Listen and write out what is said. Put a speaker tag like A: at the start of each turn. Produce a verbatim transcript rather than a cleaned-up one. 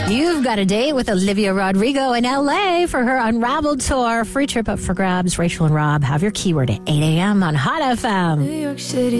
A: You've got a date with Olivia Rodrigo in L A for her Unraveled tour. Free trip up for grabs. Rachel and Rob have your keyword at eight a.m. on Hot F M.
B: New York City.